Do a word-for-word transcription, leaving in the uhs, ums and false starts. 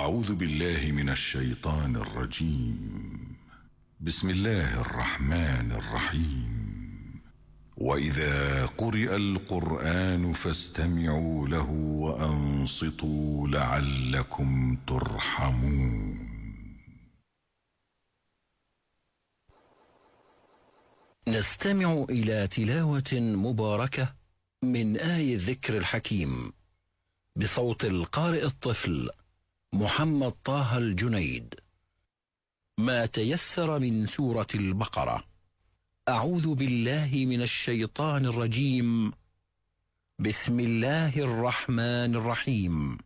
أعوذ بالله من الشيطان الرجيم. بسم الله الرحمن الرحيم. وإذا قرئ القرآن فاستمعوا له وأنصتوا لعلكم ترحمون. نستمع إلى تلاوة مباركة من آي الذكر الحكيم بصوت القارئ الطفل محمد طه الجنيد. ما تيسر من سورة البقرة. أعوذ بالله من الشيطان الرجيم. بسم الله الرحمن الرحيم.